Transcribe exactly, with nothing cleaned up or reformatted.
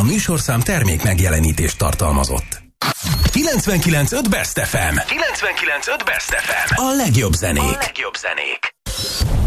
műsorszám termék megjelenítést tartalmazott. kilencvenkilenc pont öt Best ef em. kilencvenkilenc pont öt Best ef em. A legjobb zenék. A legjobb zenék.